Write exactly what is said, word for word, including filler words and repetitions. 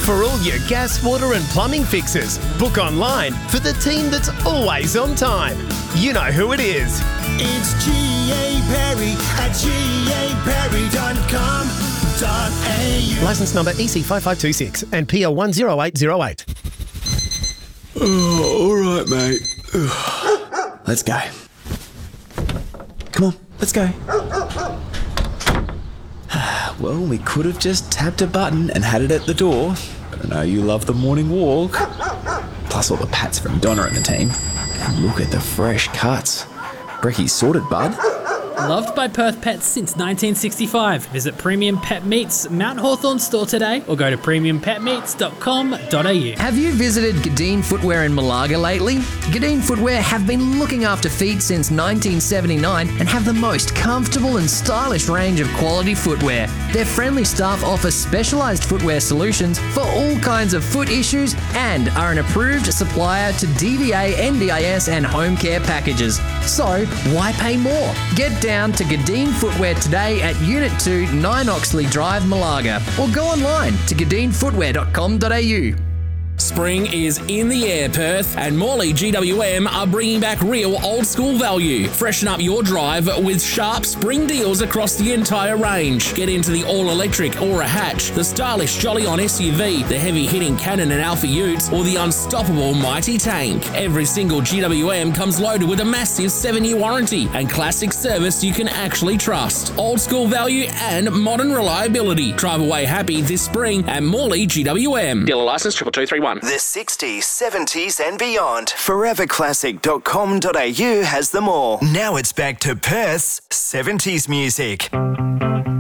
For all your gas, water and plumbing fixes, book online for the team that's always on time. You know who it is. It's G A Perry at G A Perry dot com dot A U. Licence number E C five five two six and P L one zero eight zero eight. Oh, all right, mate. Let's go. Come on, let's go. Well, we could have just tapped a button and had it at the door, but I know you love the morning walk. Plus all the pats from Donna and the team. And look at the fresh cuts. Brecky's sorted, bud. Loved by Perth Pets since nineteen sixty-five. Visit Premium Pet Meats Mount Hawthorn store today or go to premium pet meats dot com dot a u. Have you visited Gadeen Footwear in Malaga lately? Gadeen Footwear have been looking after feet since nineteen seventy-nine and have the most comfortable and stylish range of quality footwear. Their friendly staff offer specialised footwear solutions for all kinds of foot issues and are an approved supplier to D V A, N D I S and home care packages. So, why pay more? Get down to Gadeen Footwear today at Unit two, nine Oxley Drive, Malaga, or go online to gadeen footwear dot com dot a u. Spring is in the air, Perth, and Morley G W M are bringing back real old school value. Freshen up your drive with sharp spring deals across the entire range. Get into the all-electric Aura Hatch, the stylish Jolly-On S U V, the heavy-hitting Cannon and Alpha Utes, or the unstoppable Mighty Tank. Every single G W M comes loaded with a massive seven-year warranty and classic service you can actually trust. Old school value and modern reliability. Drive away happy this spring at Morley G W M. Dealer license triple two three one. The sixties, seventies and beyond. forever classic dot com dot a u has them all. Now it's back to Perth's seventies music.